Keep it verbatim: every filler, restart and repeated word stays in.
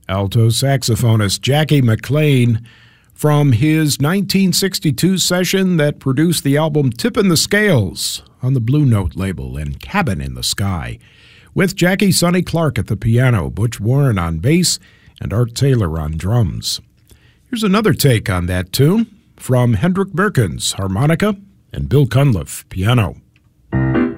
alto saxophonist Jackie McLean from his nineteen sixty-two session that produced the album Tippin' the Scales on the Blue Note label and Cabin in the Sky, with Jackie Sonny Clark at the piano, Butch Warren on bass, and Art Taylor on drums. Here's another take on that tune from Hendrik Merkens, harmonica, and Bill Cunliffe, piano.